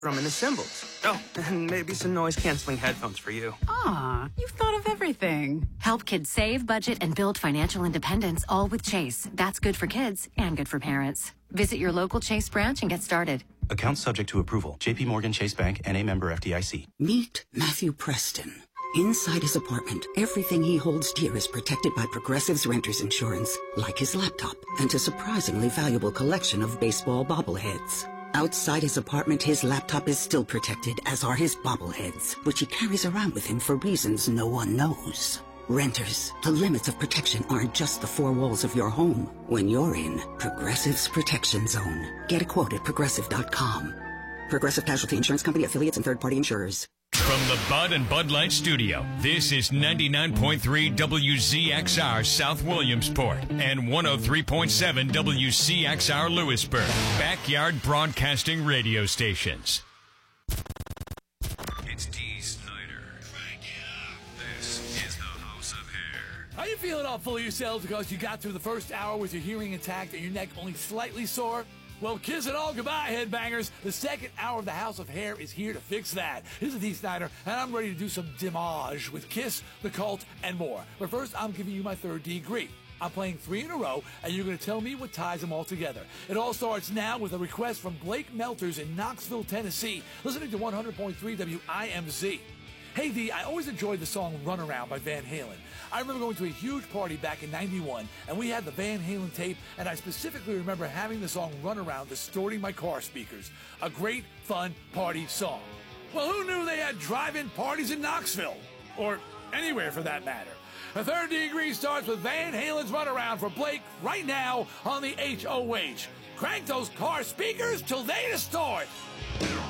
them and assembles. Oh, and maybe some noise-canceling headphones for you. Aw, you've thought of everything. Help kids save, budget, and build financial independence, all with Chase. That's good for kids and good for parents. Visit your local Chase branch and get started. Account subject to approval. J.P. Morgan Chase Bank, N.A. member FDIC. Meet Matthew Preston. Inside his apartment, everything he holds dear is protected by Progressive's renter's insurance, like his laptop and a surprisingly valuable collection of baseball bobbleheads. Outside his apartment, his laptop is still protected, as are his bobbleheads, which he carries around with him for reasons no one knows. Renters, the limits of protection aren't just the four walls of your home. When you're in Progressive's Protection Zone, get a quote at Progressive.com. Progressive Casualty Insurance Company, affiliates, and third-party insurers. From the Bud and Bud Light Studio, this is 99.3 WZXR South Williamsport and 103.7 WCXR Lewisburg, backyard broadcasting radio stations. It's Dee Snider. Crank it up. This is the House of Hair. Are you feeling all full of yourselves because you got through the first hour with your hearing intact and your neck only slightly sore? Well, kiss it all goodbye, headbangers. The second hour of the House of Hair is here to fix that. This is Dee Snider, and I'm ready to do some damage with Kiss, The Cult, and more. But first, I'm giving you my third degree. I'm playing 3 in a row, and you're going to tell me what ties them all together. It all starts now with a request from Blake Melters in Knoxville, Tennessee, listening to 100.3 WIMZ. Hey, Dee, I always enjoyed the song Runaround by Van Halen. I remember going to a huge party back in '91, and we had the Van Halen tape, and I specifically remember having the song Runaround distorting my car speakers. A great, fun party song. Well, who knew they had drive-in parties in Knoxville? Or anywhere, for that matter. The third degree starts with Van Halen's Runaround for Blake right now on the HOH. Crank those car speakers till they distort.